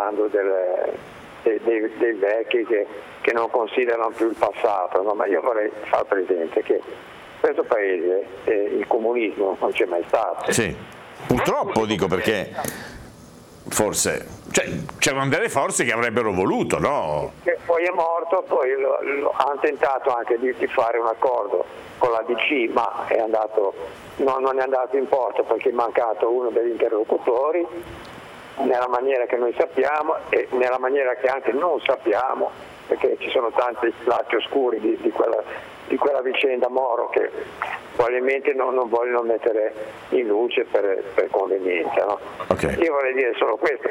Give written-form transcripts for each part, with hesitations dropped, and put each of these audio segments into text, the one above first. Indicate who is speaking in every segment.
Speaker 1: parlando dei vecchi che non considerano più il passato, no? Ma io vorrei far presente che in questo paese il comunismo non c'è mai stato.
Speaker 2: Sì, purtroppo dico, perché forse c'erano delle forze che avrebbero voluto, no?
Speaker 1: Che poi è morto, poi hanno tentato anche di fare un accordo con la DC, ma non è andato in porto perché è mancato uno degli interlocutori, nella maniera che noi sappiamo e nella maniera che anche non sappiamo, perché ci sono tanti lati oscuri di quella vicenda Moro che probabilmente non vogliono mettere in luce per convenienza, no?
Speaker 2: Okay.
Speaker 1: Io vorrei dire solo questo,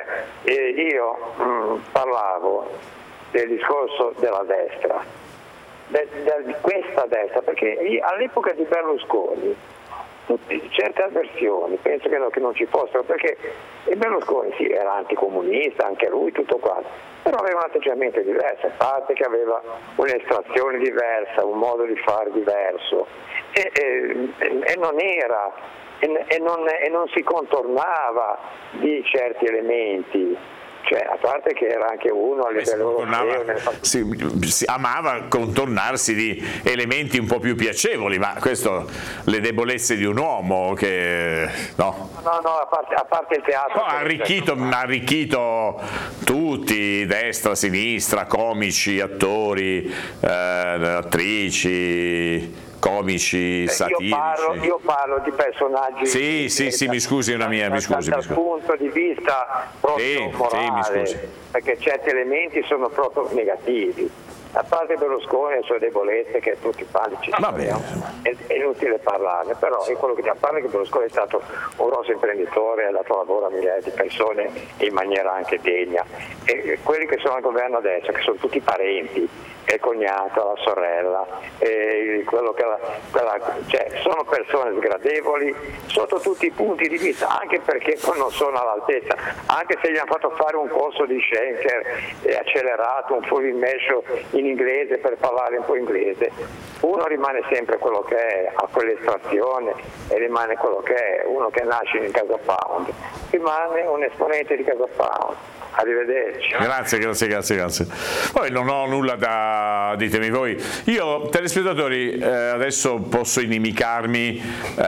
Speaker 1: io parlavo del discorso della destra, di questa destra, perché all'epoca di Berlusconi certe avversioni penso che non ci fossero, perché Berlusconi sì, era anticomunista, anche lui, tutto quanto, però aveva un atteggiamento diverso, a parte che aveva un'estrazione diversa, un modo di fare diverso e non era e non si contornava di certi elementi. Cioè, a parte che era anche uno a livello europeo,
Speaker 2: si amava contornarsi di elementi un po' più piacevoli, ma questo, le debolezze di un uomo che no,
Speaker 1: a parte il teatro
Speaker 2: ha arricchito tutti, destra, sinistra, comici, attori, attrici, comici, satirici.
Speaker 1: Io parlo di personaggi.
Speaker 2: Sì, mi scusi.
Speaker 1: Dal punto di vista proprio morale,
Speaker 2: mi scusi.
Speaker 1: Perché certi elementi sono proprio negativi. A parte Berlusconi e le sue debolezze che tutti quanti ci sono, è inutile parlarne, però è quello che ti parla che Berlusconi è stato un grosso imprenditore, ha dato lavoro a migliaia di persone in maniera anche degna, e quelli che sono al governo adesso, che sono tutti parenti, il cognato, la sorella, sono persone sgradevoli sotto tutti i punti di vista, anche perché poi non sono all'altezza, anche se gli hanno fatto fare un corso di Schenker e accelerato, un full immersion in inglese per parlare un po' inglese, uno rimane sempre quello che è, ha quell'estrazione e rimane quello che è, uno che nasce in Casa Pound rimane un esponente di Casa Pound. Arrivederci.
Speaker 2: Grazie. Poi non ho nulla da, ditemi voi. Io, telespettatori, adesso posso inimicarmi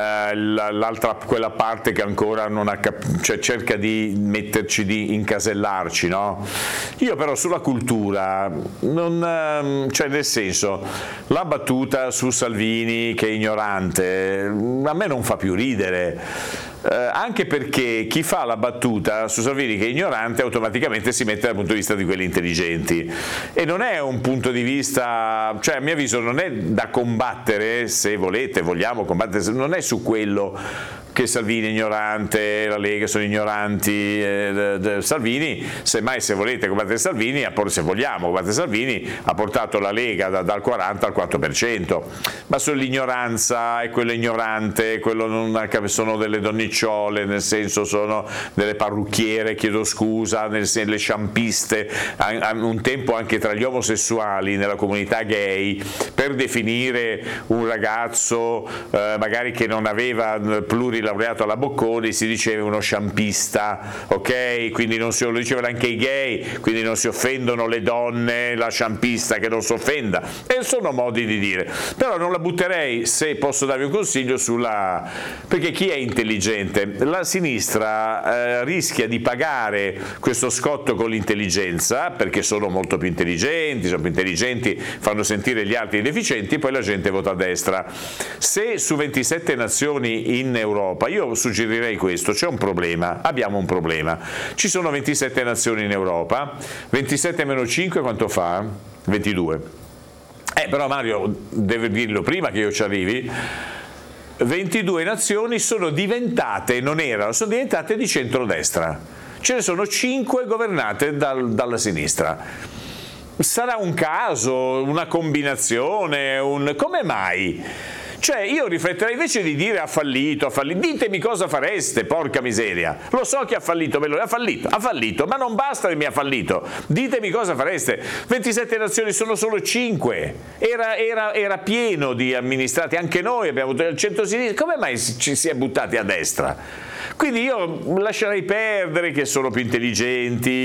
Speaker 2: quella parte che ancora non ha cioè cerca di metterci, di incasellarci, no? Io però sulla cultura, cioè nel senso, la battuta su Salvini che è ignorante, a me non fa più ridere. Anche perché chi fa la battuta su Salvini che è ignorante automaticamente si mette dal punto di vista di quelli intelligenti, e non è un punto di vista, cioè a mio avviso non è da combattere, se vogliamo combattere, non è su quello che Salvini è ignorante, la Lega sono ignoranti, Salvini, semmai se volete combattere Salvini, se vogliamo combattere Salvini, ha portato la Lega dal 40 al 4%, ma sull'ignoranza e quello ignorante, quello non, sono delle donnicciole, nel senso sono delle parrucchiere, chiedo scusa, le sciampiste, un tempo anche tra gli omosessuali nella comunità gay, per definire un ragazzo magari che non aveva plurilaureato alla Bocconi si diceva uno sciampista, ok? Quindi non lo dicevano anche i gay, quindi non si offendono le donne, la sciampista che non si offenda, e sono modi di dire, però non la butterei, se posso darvi un consiglio, perché chi è intelligente? La sinistra rischia di pagare questo scotto con l'intelligenza, perché sono molto più intelligenti, fanno sentire gli altri deficienti, poi la gente vota a destra. Se su 27 nazioni in Europa, io suggerirei questo, abbiamo un problema, ci sono 27 nazioni in Europa, 27 meno 5 quanto fa? 22. Però Mario deve dirlo prima che io ci arrivi. 22 nazioni sono diventate di centrodestra, ce ne sono 5 governate dalla sinistra. Sarà un caso, una combinazione, come mai? Cioè io rifletterei, invece di dire ha fallito, ditemi cosa fareste, porca miseria, lo so che ha fallito, ha fallito, ma non basta che mi ha fallito, ditemi cosa fareste. 27 nazioni sono solo 5, era pieno di amministrati, anche noi abbiamo avuto il centro-sinistra, come mai ci si è buttati a destra? Quindi io lascerei perdere che sono più intelligenti,